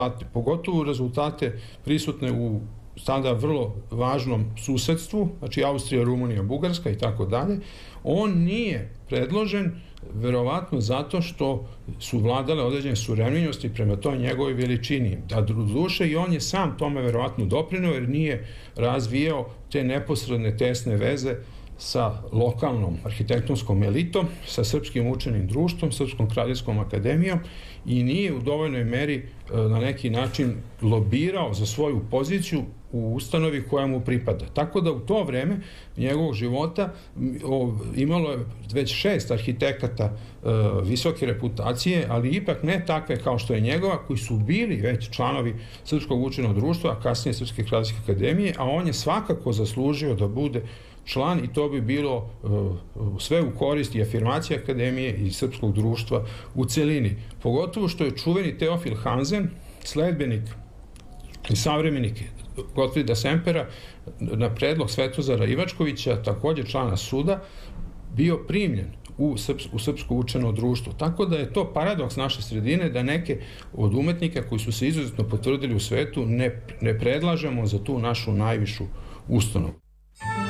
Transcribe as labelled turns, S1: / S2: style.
S1: pogotovo rezultate prisutne u sada vrlo važnom susedstvu, znači Austrija, Rumunija, Bugarska i tako dalje, on nije predložen verovatno zato što su vladale određene surevljenosti prema toj njegovoj veličini. Da duše i on je sam tome verovatno doprineo jer nije razvijao te neposredne tesne veze sa lokalnom arhitektonskom elitom, sa srpskim učenim društvom, Srpskom kraljevskom akademijom i nije u dovoljnoj meri na neki način lobirao za svoju poziciju u ustanovi koja mu pripada. Tako da u to vreme njegovog života imalo je već 6 arhitekata visoke reputacije, ali ipak ne takve kao što je njegova, koji su bili već članovi Srpskog učenog društva, a kasnije Srpske kraljevske akademije, a on je svakako zaslužio da bude član i to bi bilo sve u korist i afirmacije akademije i srpskog društva u celini. Pogotovo što je čuveni Teofil Hansen, sledbenik i savremenik Gotfrida Sempera, na predlog Svetozara Ivačkovića, također člana suda, bio primljen u Srpsko učeno društvo. Tako da je to paradoks naše sredine da neke od umetnika koji su se izuzetno potvrdili u svetu ne predlažemo za tu našu najvišu ustanovu.